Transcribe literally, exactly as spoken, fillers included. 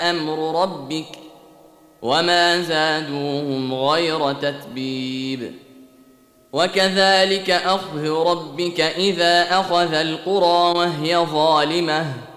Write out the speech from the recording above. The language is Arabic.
أمر ربك وما زادوهم غير تتبيب وكذلك أخذ ربك إذا أخذ القرى وهي ظالمة